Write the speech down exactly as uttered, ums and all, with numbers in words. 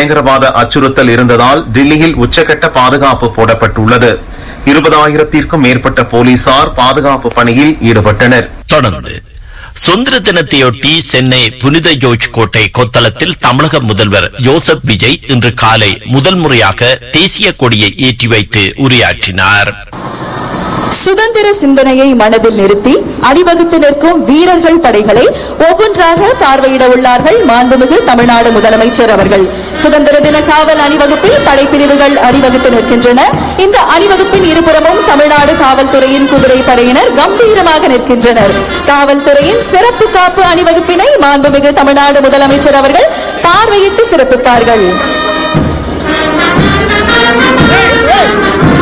பயங்கரவாத அச்சுறுத்தல் இருந்ததால் டில்லியில் உச்சகட்ட பாதுகாப்பு போடப்பட்டுள்ளது. இருபதாயிரத்திற்கும் மேற்பட்ட போலீசார் பாதுகாப்பு பணியில் ஈடுபட்டனர். தொடர்ந்து சுதந்திர தினத்தையொட்டி சென்னை புனித ஜோர்ஜ் கோட்டை கொத்தளத்தில் தமிழக முதல்வர் ஜோசப் விஜய் இன்று காலை முதல் முறையாக தேசிய கொடியை ஏற்றி வைத்து உரையாற்றினார். சுதந்திர சிந்தனையை மனதில் நிறுத்தி அணிவகுத்து நிற்கும் வீரர்கள் படைகளை ஒவ்வொன்றாக பார்வையிட உள்ளார்கள் மாண்புமிகு தமிழ்நாடு முதலமைச்சர் அவர்கள். சுதந்திர தின காவல் அணிவகுப்பில் படைப்பிரிவுகள் அணிவகுத்து நிற்கின்றன. இந்த அணிவகுப்பின் இருபுறமும் தமிழ்நாடு காவல்துறையின் குதிரை படையினர் கம்பீரமாக நிற்கின்றனர். காவல்துறையின் சிறப்பு காப்பு அணிவகுப்பினை மாண்புமிகு தமிழ்நாடு முதலமைச்சர் அவர்கள் பார்வையிட்டு சிறப்பிப்பார்கள்.